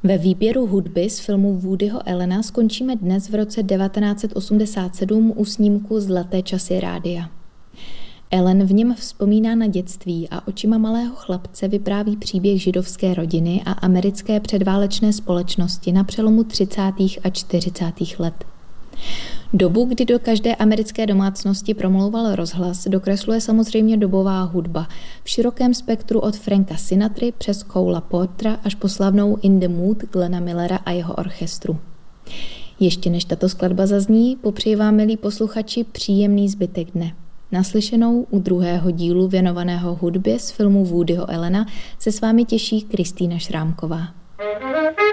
Ve výběru hudby z filmu Woodyho Allena skončíme dnes v roce 1987 u snímku Zlaté časy rádia. Allen v něm vzpomíná na dětství a očima malého chlapce vypráví příběh židovské rodiny a americké předválečné společnosti na přelomu 30. a 40. let. Dobu, kdy do každé americké domácnosti promlouval rozhlas, dokresluje samozřejmě dobová hudba v širokém spektru od Franka Sinatry přes Cola Portera až po slavnou In the Mood Glena Millera a jeho orchestru. Ještě než tato skladba zazní, popřeji vám, milí posluchači, příjemný zbytek dne. Naslyšenou u druhého dílu věnovaného hudbě z filmu Woodyho Allena se s vámi těší Kristýna Šrámková.